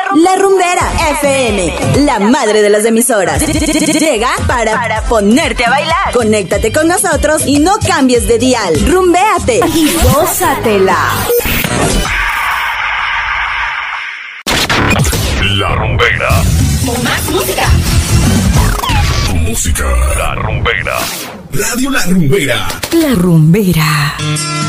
La Rumbera FM, la madre de las emisoras. Llega para ponerte a bailar. Conéctate con nosotros y no cambies de dial. Rumbéate y gózatela. La Rumbera. Con más música. Música. La Rumbera. Radio La Rumbera. La Rumbera.